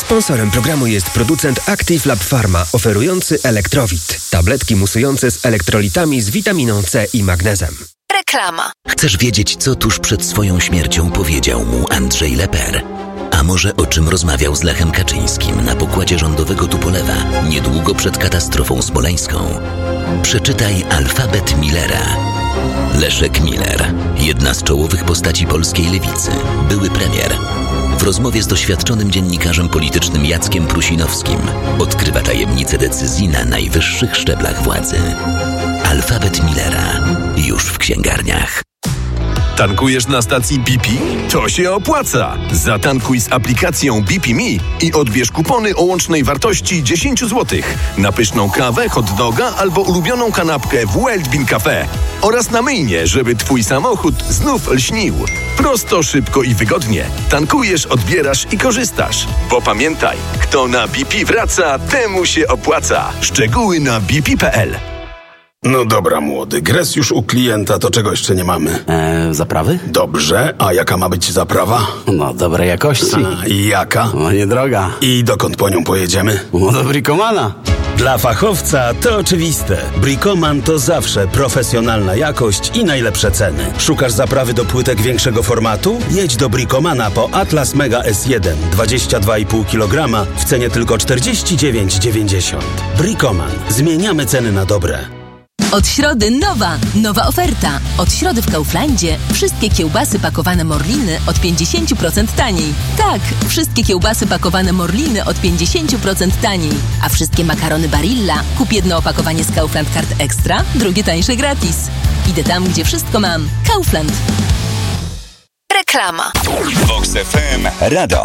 Sponsorem programu jest producent Active Lab Pharma, oferujący Elektrowit. Tabletki musujące z elektrolitami z witaminą C i magnezem. Reklama. Chcesz wiedzieć, co tuż przed swoją śmiercią powiedział mu Andrzej Leper? A może o czym rozmawiał z Lechem Kaczyńskim na pokładzie rządowego Tupolewa niedługo przed katastrofą smoleńską? Przeczytaj Alfabet Millera. Leszek Miller, jedna z czołowych postaci polskiej lewicy, były premier. W rozmowie z doświadczonym dziennikarzem politycznym Jackiem Prusinowskim odkrywa tajemnice decyzji na najwyższych szczeblach władzy. Alfabet Millera. Już w księgarniach. Tankujesz na stacji BP? To się opłaca! Zatankuj z aplikacją BP Me i odbierz kupony o łącznej wartości 10 zł na pyszną kawę, hot doga albo ulubioną kanapkę w Wild Bean Cafe. Oraz na myjnie, żeby twój samochód znów lśnił. Prosto, szybko i wygodnie. Tankujesz, odbierasz i korzystasz. Bo pamiętaj, kto na BP wraca, temu się opłaca. Szczegóły na bp.pl. No dobra, młody, gres już u klienta, to czego jeszcze nie mamy? Zaprawy? Dobrze, a jaka ma być zaprawa? No, dobrej jakości. A, i jaka? No, niedroga. I dokąd po nią pojedziemy? No, do Bricomana. Dla fachowca to oczywiste. Bricoman to zawsze profesjonalna jakość i najlepsze ceny. Szukasz zaprawy do płytek większego formatu? Jedź do Bricomana po Atlas Mega S1 22,5 kg w cenie tylko 49,90. Bricoman. Zmieniamy ceny na dobre. Od środy nowa oferta. Od środy w Kauflandzie wszystkie kiełbasy pakowane Morliny od 50% taniej. Tak, wszystkie kiełbasy pakowane Morliny od 50% taniej. A wszystkie makarony Barilla kup jedno opakowanie z Kaufland Card Extra, drugie tańsze gratis. Idę tam, gdzie wszystko mam. Kaufland. Reklama. Vox FM Radom.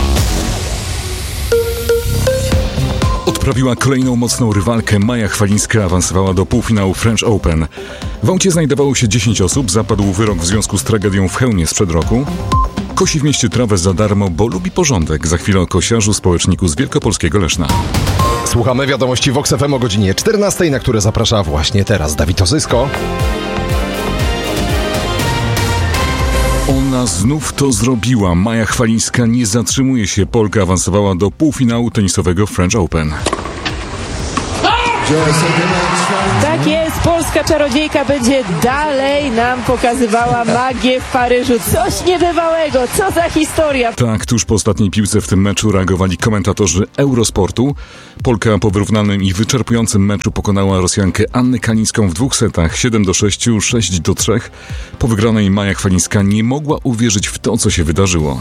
Odprawiła kolejną mocną rywalkę. Maja Chwalińska awansowała do półfinału French Open. W aucie znajdowało się 10 osób. Zapadł wyrok w związku z tragedią w Chełmie sprzed roku. Kosi w mieście trawę za darmo, bo lubi porządek. Za chwilę o kosiarzu społeczniku z wielkopolskiego Leszna. Słuchamy wiadomości Vox FM o godzinie 14, na które zaprasza właśnie teraz Dawid Ozysko. Ona znów to zrobiła. Maja Chwalińska nie zatrzymuje się. Polka awansowała do półfinału tenisowego French Open. Tak jest, polska czarodziejka będzie dalej nam pokazywała magię w Paryżu. Coś niebywałego, co za historia. Tak, tuż po ostatniej piłce w tym meczu reagowali komentatorzy Eurosportu. Polka po wyrównanym i wyczerpującym meczu pokonała Rosjankę Annę Kalińską w 2 setach 7-6, 6-3. Po wygranej Maja Chwalińska nie mogła uwierzyć w to, co się wydarzyło.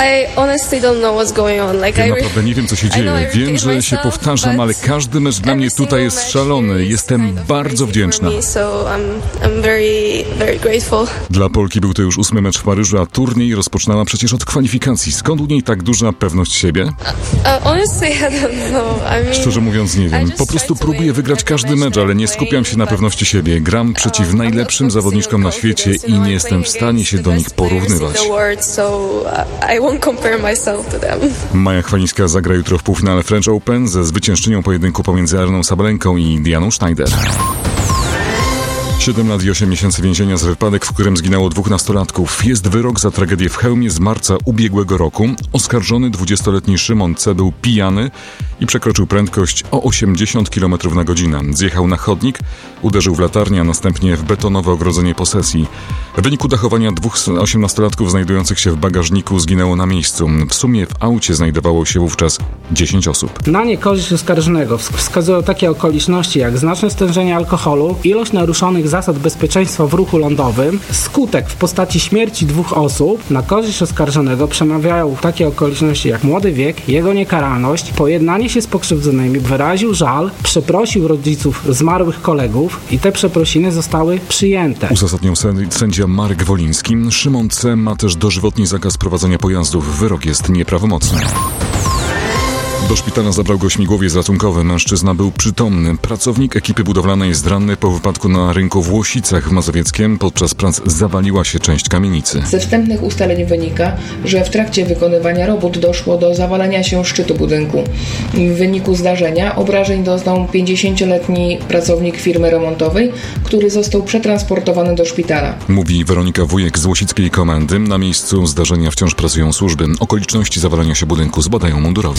Ja naprawdę nie wiem, co się dzieje. Wiem, że się powtarzam, ale każdy mecz dla mnie tutaj jest szalony. Jestem bardzo wdzięczna. Dla Polki był to już 8. mecz w Paryżu, a turniej rozpoczynała przecież od kwalifikacji. Skąd u niej tak duża pewność siebie? Szczerze mówiąc nie wiem. Po prostu próbuję wygrać każdy mecz, ale nie skupiam się na pewności siebie. Gram przeciw najlepszym zawodniczkom na świecie i nie jestem w stanie się do nich porównywać. Maja Chwalińska zagra jutro w półfinale French Open ze zwyciężczynią pojedynku pomiędzy Areną Sabalenką i Dianą Schneider. 7 lat i 8 miesięcy więzienia za wypadek, w którym zginęło 2 nastolatków. Jest wyrok za tragedię w Chełmie z marca ubiegłego roku. Oskarżony 20-letni Szymon C. był pijany i przekroczył prędkość o 80 km na godzinę. Zjechał na chodnik, uderzył w latarnię, a następnie w betonowe ogrodzenie posesji. W wyniku dachowania 2 18-latków znajdujących się w bagażniku zginęło na miejscu. W sumie w aucie znajdowało się wówczas 10 osób. Na niekorzyść oskarżonego wskazują takie okoliczności jak znaczne stężenie alkoholu, ilość naruszonych zasad bezpieczeństwa w ruchu lądowym, skutek w postaci śmierci 2 osób. Na korzyść oskarżonego przemawiają takie okoliczności jak młody wiek, jego niekaralność, pojednanie się z pokrzywdzonymi, wyraził żal, przeprosił rodziców zmarłych kolegów i te przeprosiny zostały przyjęte. Uzasadniał sędzia Marek Woliński. Szymon C. ma też dożywotni zakaz prowadzenia pojazdów. Wyrok jest nieprawomocny. Do szpitala zabrał go śmigłowiec ratunkowy. Mężczyzna był przytomny. Pracownik ekipy budowlanej jest ranny po wypadku na rynku w Łosicach w Mazowieckiem. Podczas prac zawaliła się część kamienicy. Ze wstępnych ustaleń wynika, że w trakcie wykonywania robót doszło do zawalenia się szczytu budynku. W wyniku zdarzenia obrażeń doznał 50-letni pracownik firmy remontowej, który został przetransportowany do szpitala. Mówi Weronika Wujek z Łosickiej Komendy. Na miejscu zdarzenia wciąż pracują służby. Okoliczności zawalenia się budynku zbadają mundurowi.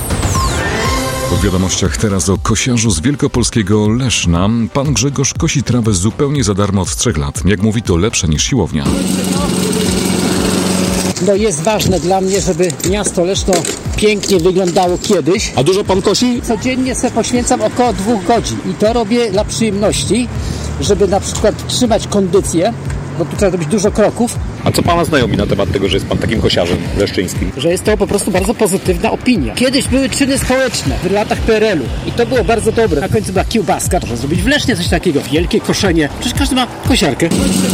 W wiadomościach teraz o kosiarzu z wielkopolskiego Leszna. Pan Grzegorz kosi trawę zupełnie za darmo od 3 lat. Jak mówi, to lepsze niż siłownia. No jest ważne dla mnie, żeby miasto Leszno pięknie wyglądało kiedyś. A dużo pan kosi? Codziennie sobie poświęcam około 2 godzin i to robię dla przyjemności, żeby na przykład trzymać kondycję, bo tu trzeba robić dużo kroków. A co pana znajomi na temat tego, że jest pan takim kosiarzem leszczyńskim? Że jest to po prostu bardzo pozytywna opinia. Kiedyś były czyny społeczne w latach PRL-u i to było bardzo dobre. Na końcu była kiełbaska, można zrobić w Lesznie coś takiego, wielkie koszenie. Przecież każdy ma kosiarkę.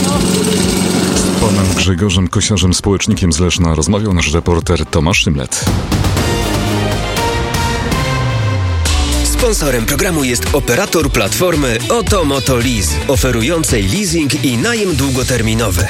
Z panem Grzegorzem Kosiarzem, społecznikiem z Leszna, rozmawiał nasz reporter Tomasz Szymlet. Sponsorem programu jest operator platformy Oto Moto Lease, oferującej leasing i najem długoterminowy.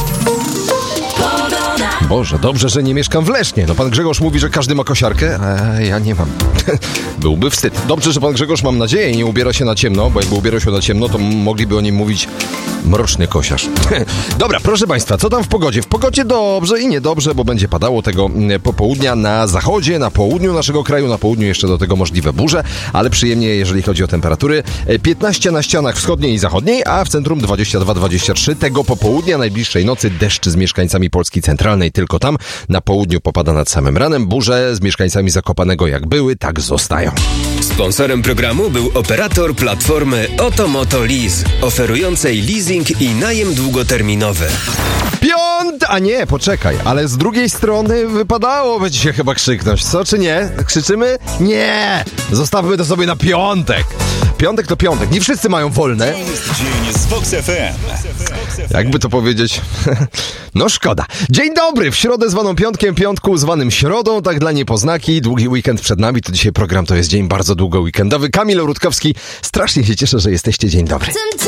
Boże, dobrze, że nie mieszkam w Lesznie. No pan Grzegorz mówi, że każdy ma kosiarkę, a ja nie mam. Byłby wstyd. Dobrze, że pan Grzegorz, mam nadzieję, nie ubiera się na ciemno, bo jakby ubierał się na ciemno, to mogliby o nim mówić mroczny kosiarz. Dobra, proszę państwa, co tam w pogodzie? W pogodzie dobrze i niedobrze, bo będzie padało tego popołudnia na zachodzie, na południu naszego kraju, na południu jeszcze do tego możliwe burze, ale przyjemnie, jeżeli chodzi o temperatury. 15 na ścianach wschodniej i zachodniej, a w centrum 22-23. Tego popołudnia, najbliższej nocy deszcz z mieszkańcami Polski centralnej, tylko tam. Na południu popada nad samym ranem. Burze z mieszkańcami Zakopanego jak były, tak zostają. Sponsorem programu był operator platformy Oto Moto Lease, oferującej leasing i najem długoterminowy. A nie, poczekaj, ale z drugiej strony wypadałoby ci się chyba krzyknąć, co czy nie? Krzyczymy? Nie! Zostawmy to sobie na piątek. Piątek to piątek, nie wszyscy mają wolne. Dzień z Vox FM. Jakby to powiedzieć? No szkoda. Dzień dobry, w środę zwaną piątkiem, piątku zwanym środą, tak dla niepoznaki. Długi weekend przed nami, to dzisiaj program to jest dzień bardzo długo weekendowy. Kamil Rutkowski, strasznie się cieszę, że jesteście. Dzień dobry.